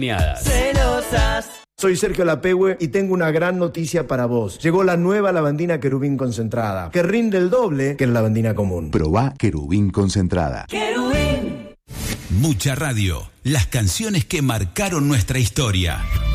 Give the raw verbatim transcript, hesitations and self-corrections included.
Celosas. Soy Sergio Lapehue y tengo una gran noticia para vos. Llegó la nueva lavandina Querubín concentrada, que rinde el doble que la lavandina común. Probá Querubín concentrada. Querubín. Mucha radio. Las canciones que marcaron nuestra historia.